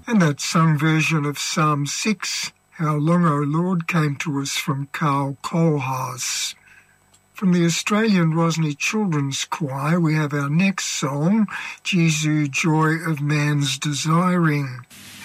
And that sung version of Psalm 6, How Long, O Lord, came to us from Carl Kohlhaas. From the Australian Rosny Children's Choir, we have our next song, Jesu, Joy of Man's Desiring.